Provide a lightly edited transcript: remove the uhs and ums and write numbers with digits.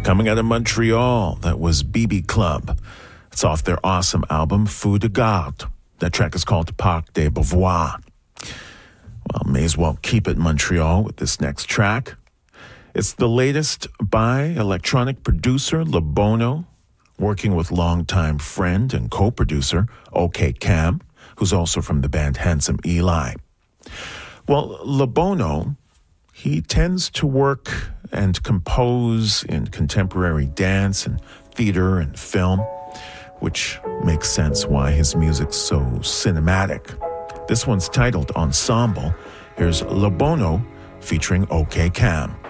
Coming out of Montreal, that was BB Club. It's off their awesome album, Feu de Garde. That track is called Parc des Beauvoirs. Well, may as well keep it Montreal with this next track. It's the latest by electronic producer Le Bono, working with longtime friend and co-producer OK Cam, who's also from the band Handsome Eli. Well, Le Bono, he tends to work and compose in contemporary dance and theater and film, which makes sense why his music's so cinematic. This one's titled Ensemble. Here's Le Bono featuring OK Cam.